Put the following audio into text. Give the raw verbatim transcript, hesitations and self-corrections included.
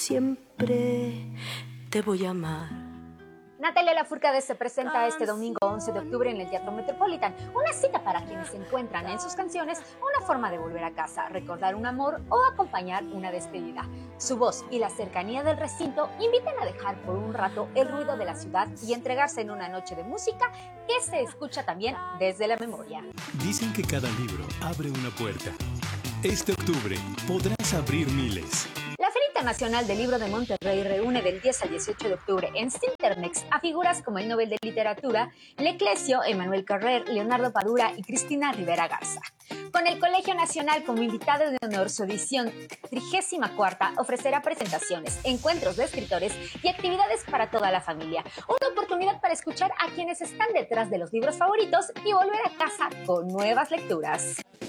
siempre te voy a amar. Natalia Lafourcade se presenta este domingo once de octubre en el Teatro Metropolitan. Una cita para quienes encuentran en sus canciones una forma de volver a casa, recordar un amor o acompañar una despedida. Su voz y la cercanía del recinto invitan a dejar por un rato el ruido de la ciudad y entregarse en una noche de música que se escucha también desde la memoria. Dicen que cada libro abre una puerta. Este octubre podrás abrir miles. La Feria Internacional del Libro de Monterrey reúne del diez al dieciocho de octubre en Cintermex a figuras como el Nobel de Literatura, Leclésio, Emmanuel Carrer, Leonardo Padura y Cristina Rivera Garza. Con el Colegio Nacional como invitado de honor, su edición trigésima cuarta ofrecerá presentaciones, encuentros de escritores y actividades para toda la familia. Una oportunidad para escuchar a quienes están detrás de los libros favoritos y volver a casa con nuevas lecturas.